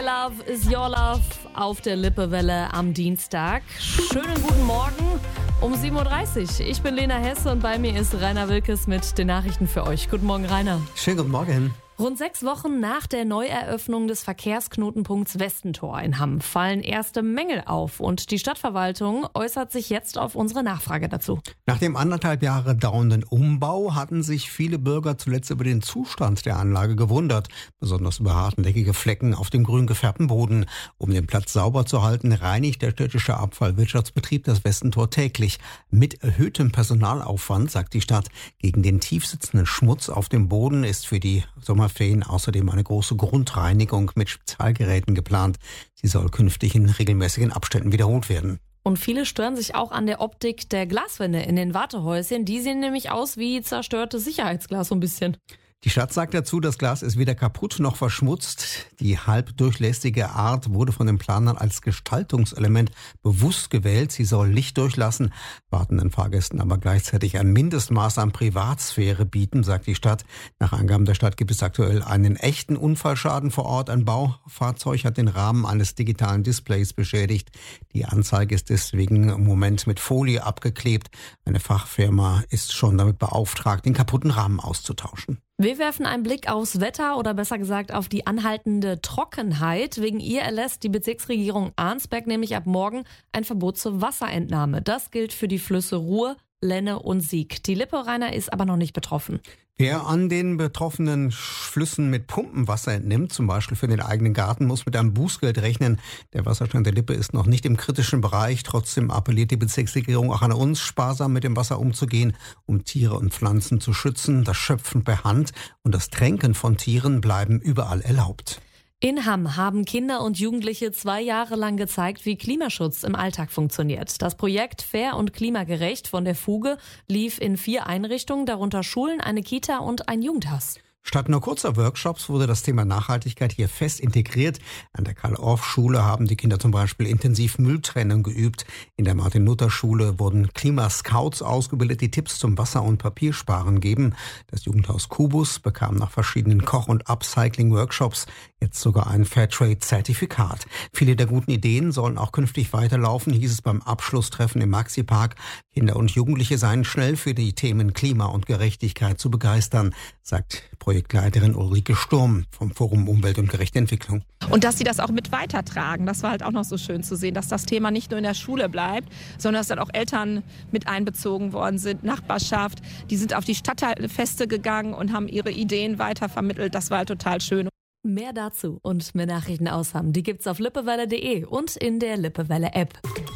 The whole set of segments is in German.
Love is your love auf der Lippewelle am Dienstag. Schönen guten Morgen um 7.30 Uhr. Ich bin Lena Hesse und bei mir ist Rainer Wilkes mit den Nachrichten für euch. Guten Morgen, Rainer. Schönen guten Morgen. Rund 6 Wochen nach der Neueröffnung des Verkehrsknotenpunkts Westentor in Hamm fallen erste Mängel auf und die Stadtverwaltung äußert sich jetzt auf unsere Nachfrage dazu. Nach dem 1,5 Jahre dauernden Umbau hatten sich viele Bürger zuletzt über den Zustand der Anlage gewundert, besonders über hartnäckige Flecken auf dem grün gefärbten Boden. Um den Platz sauber zu halten, reinigt der städtische Abfallwirtschaftsbetrieb das Westentor täglich. Mit erhöhtem Personalaufwand, sagt die Stadt. Gegen den tief sitzenden Schmutz auf dem Boden ist für die Sommerferien außerdem eine große Grundreinigung mit Spezialgeräten geplant. Sie soll künftig in regelmäßigen Abständen wiederholt werden. Und viele stören sich auch an der Optik der Glaswände in den Wartehäuschen. Die sehen nämlich aus wie zerstörtes Sicherheitsglas so ein bisschen. Die Stadt sagt dazu, das Glas ist weder kaputt noch verschmutzt. Die halbdurchlässige Art wurde von den Planern als Gestaltungselement bewusst gewählt. Sie soll Licht durchlassen, wartenden Fahrgästen aber gleichzeitig ein Mindestmaß an Privatsphäre bieten, sagt die Stadt. Nach Angaben der Stadt gibt es aktuell einen echten Unfallschaden vor Ort. Ein Baufahrzeug hat den Rahmen eines digitalen Displays beschädigt. Die Anzeige ist deswegen im Moment mit Folie abgeklebt. Eine Fachfirma ist schon damit beauftragt, den kaputten Rahmen auszutauschen. Wir werfen einen Blick aufs Wetter oder besser gesagt auf die anhaltende Trockenheit. Wegen ihr erlässt die Bezirksregierung Arnsberg nämlich ab morgen ein Verbot zur Wasserentnahme. Das gilt für die Flüsse Ruhr, Lenne und Sieg. Die Lippe, Rainer, ist aber noch nicht betroffen. Wer an den betroffenen Flüssen mit Pumpenwasser entnimmt, zum Beispiel für den eigenen Garten, muss mit einem Bußgeld rechnen. Der Wasserstand der Lippe ist noch nicht im kritischen Bereich. Trotzdem appelliert die Bezirksregierung auch an uns, sparsam mit dem Wasser umzugehen, um Tiere und Pflanzen zu schützen. Das Schöpfen per Hand und das Tränken von Tieren bleiben überall erlaubt. In Hamm haben Kinder und Jugendliche 2 Jahre lang gezeigt, wie Klimaschutz im Alltag funktioniert. Das Projekt Fair und klimagerecht von der Fuge lief in 4 Einrichtungen, darunter Schulen, eine Kita und ein Jugendhaus. Statt nur kurzer Workshops wurde das Thema Nachhaltigkeit hier fest integriert. An der Karl-Orff-Schule haben die Kinder zum Beispiel intensiv Mülltrennung geübt. In der Martin-Luther-Schule wurden Klimascouts ausgebildet, die Tipps zum Wasser- und Papiersparen geben. Das Jugendhaus Kubus bekam nach verschiedenen Koch- und Upcycling-Workshops jetzt sogar ein Fairtrade-Zertifikat. Viele der guten Ideen sollen auch künftig weiterlaufen, hieß es beim Abschlusstreffen im Maxi-Park. Kinder und Jugendliche seien schnell für die Themen Klima und Gerechtigkeit zu begeistern, sagt Projektleiterin Ulrike Sturm vom Forum Umwelt und gerechte Entwicklung. Und dass sie das auch mit weitertragen, das war halt auch noch so schön zu sehen, dass das Thema nicht nur in der Schule bleibt, sondern dass dann auch Eltern mit einbezogen worden sind, Nachbarschaft. Die sind auf die Stadtteilfeste gegangen und haben ihre Ideen weitervermittelt. Das war halt total schön. Mehr dazu und mehr Nachrichten aus Hamm, die gibt's auf lippewelle.de und in der Lippewelle-App.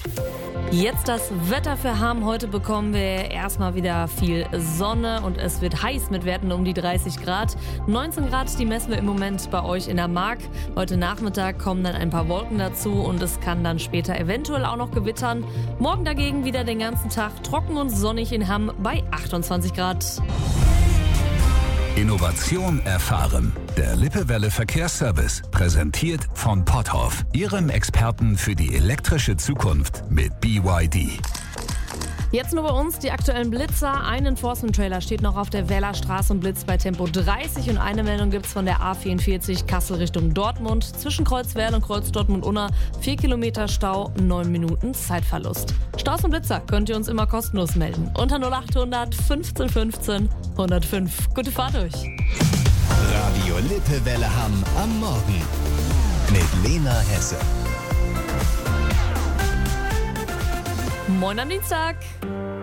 Jetzt das Wetter für Hamm. Heute bekommen wir erstmal wieder viel Sonne und es wird heiß mit Werten um die 30 Grad. 19 Grad, die messen wir im Moment bei euch in der Mark. Heute Nachmittag kommen dann ein paar Wolken dazu und es kann dann später eventuell auch noch gewittern. Morgen dagegen wieder den ganzen Tag trocken und sonnig in Hamm bei 28 Grad. Innovation erfahren. Der Lippewelle Verkehrsservice, präsentiert von Potthoff, Ihrem Experten für die elektrische Zukunft mit BYD. Jetzt nur bei uns die aktuellen Blitzer. Ein Enforcement-Trailer steht noch auf der Wellerstraße und blitzt bei Tempo 30. Und eine Meldung gibt's von der A44 Kassel Richtung Dortmund. Zwischen Kreuz Werl und Kreuz Dortmund-Unna 4 Kilometer Stau, 9 Minuten Zeitverlust. Staus und Blitzer könnt ihr uns immer kostenlos melden. Unter 0800 15 15 105. Gute Fahrt euch. Radio Lippewelle Hamm am Morgen mit Lena Hesse. Moin am Dienstag.